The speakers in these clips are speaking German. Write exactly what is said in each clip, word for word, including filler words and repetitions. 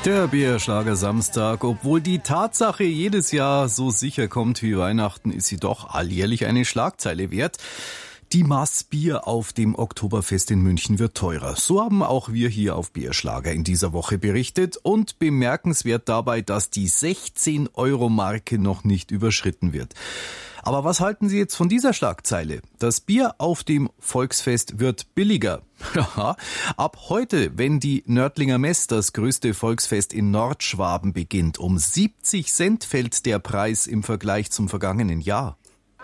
Der Bierschlager Samstag. Obwohl die Tatsache jedes Jahr so sicher kommt wie Weihnachten, ist sie doch alljährlich eine Schlagzeile wert. Die Maß Bier auf dem Oktoberfest in München wird teurer. So haben auch wir hier auf Bierschlager in dieser Woche berichtet. Und bemerkenswert dabei, dass die sechzehn-Euro-Marke noch nicht überschritten wird. Aber was halten Sie jetzt von dieser Schlagzeile? Das Bier auf dem Volksfest wird billiger. Ja, ab heute, wenn die Nördlinger Mess, das größte Volksfest in Nordschwaben, beginnt, um siebzig Cent fällt der Preis im Vergleich zum vergangenen Jahr.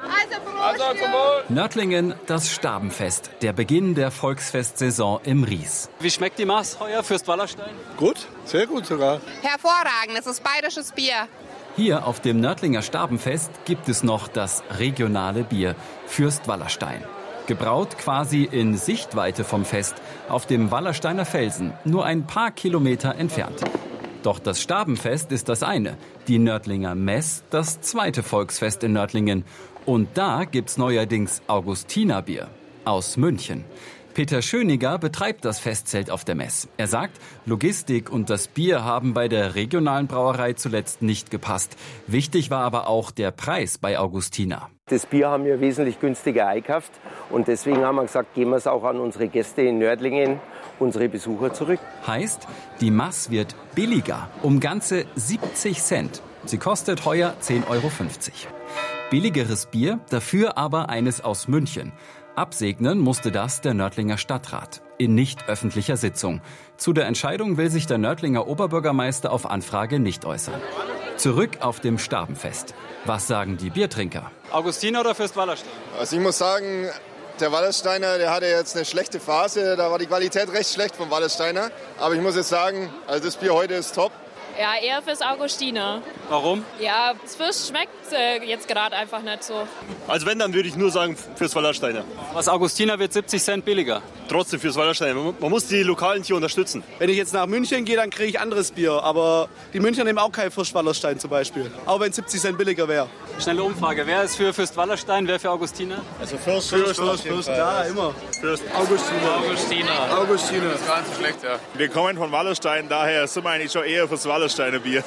Nördlingen, das Stabenfest, der Beginn der Volksfestsaison im Ries. Wie schmeckt die Maß heuer, Fürst Wallerstein? Gut, sehr gut sogar. Hervorragend, es ist bayerisches Bier. Hier auf dem Nördlinger Stabenfest gibt es noch das regionale Bier, Fürst Wallerstein. Gebraut quasi in Sichtweite vom Fest, auf dem Wallersteiner Felsen, nur ein paar Kilometer entfernt. Doch das Stabenfest ist das eine, die Nördlinger Mess das zweite Volksfest in Nördlingen. Und da gibt's neuerdings Augustinerbier aus München. Peter Schöniger betreibt das Festzelt auf der Mess. Er sagt, Logistik und das Bier haben bei der regionalen Brauerei zuletzt nicht gepasst. Wichtig war aber auch der Preis bei Augustiner. Das Bier haben wir wesentlich günstiger eingekauft und deswegen haben wir gesagt, geben wir es auch an unsere Gäste in Nördlingen, unsere Besucher zurück. Heißt, die Maß wird billiger, um ganze siebzig Cent. Sie kostet heuer zehn Euro fünfzig. Billigeres Bier, dafür aber eines aus München. Absegnen musste das der Nördlinger Stadtrat in nicht öffentlicher Sitzung. Zu der Entscheidung will sich der Nördlinger Oberbürgermeister auf Anfrage nicht äußern. Zurück auf dem Stabenfest. Was sagen die Biertrinker? Augustiner oder Fürst Wallerstein? Also ich muss sagen, der Wallersteiner, der hatte jetzt eine schlechte Phase. Da war die Qualität recht schlecht vom Wallersteiner. Aber ich muss jetzt sagen, also das Bier heute ist top. Ja, eher fürs Augustiner. Warum? Ja, das Fisch schmeckt äh, jetzt gerade einfach nicht so. Also wenn, dann würde ich nur sagen fürs Wallersteiner. Was Augustiner wird siebzig Cent billiger. Trotzdem fürs Wallersteiner. Man muss die Lokalen hier unterstützen. Wenn ich jetzt nach München gehe, dann kriege ich anderes Bier. Aber die Münchner nehmen auch kein Fürst Wallerstein zum Beispiel. Auch wenn es siebzig Cent billiger wäre. Schnelle Umfrage. Wer ist für Fürst Wallerstein, wer für Augustiner? Also Fürst, Fürst, Fürst, Fürst, ja, immer. Fürst. Augustiner. Augustiner. Augustiner. Das ist gar nicht so schlecht, ja. Wir kommen von Wallerstein, daher sind wir eigentlich schon eher fürs Wallersteiner Bier.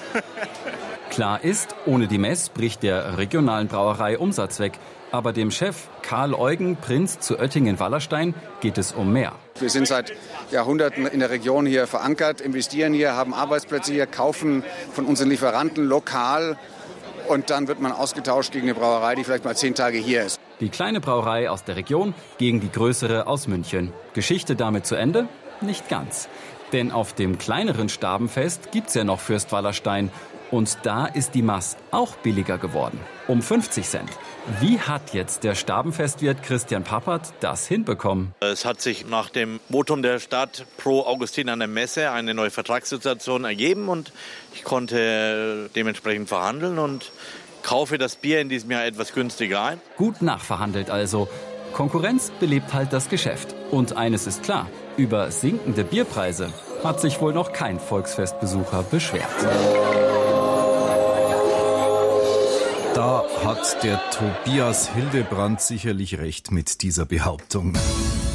Klar ist, ohne die Mess bricht der regionalen Brauerei Umsatz weg. Aber dem Chef Karl Eugen, Prinz zu Oettingen-Wallerstein, geht es um mehr. Wir sind seit Jahrhunderten in der Region hier verankert, investieren hier, haben Arbeitsplätze hier, kaufen von unseren Lieferanten lokal. Und dann wird man ausgetauscht gegen eine Brauerei, die vielleicht mal zehn Tage hier ist. Die kleine Brauerei aus der Region gegen die größere aus München. Geschichte damit zu Ende? Nicht ganz. Denn auf dem kleineren Stabenfest gibt's ja noch Fürst Wallerstein. Und da ist die Maß auch billiger geworden. Um fünfzig Cent. Wie hat jetzt der Stabenfestwirt Christian Pappert das hinbekommen? Es hat sich nach dem Votum der Stadt pro Augustiner an der Messe eine neue Vertragssituation ergeben. Und ich konnte dementsprechend verhandeln und kaufe das Bier in diesem Jahr etwas günstiger ein. Gut nachverhandelt also. Konkurrenz belebt halt das Geschäft. Und eines ist klar, über sinkende Bierpreise hat sich wohl noch kein Volksfestbesucher beschwert. Da hat der Tobias Hildebrand sicherlich recht mit dieser Behauptung.